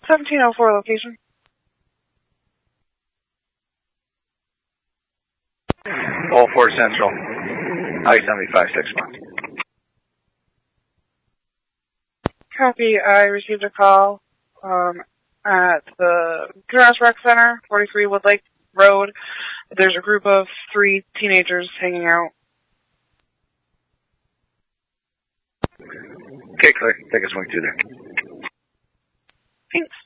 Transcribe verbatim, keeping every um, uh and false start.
seventeen oh four location. oh four Central, I seventy-five six one. Copy. I received a call um, at the Grass Rec Center, forty-three Woodlake Road. There's a group of three teenagers hanging out. Okay, clear. Take a swing through there. Thanks.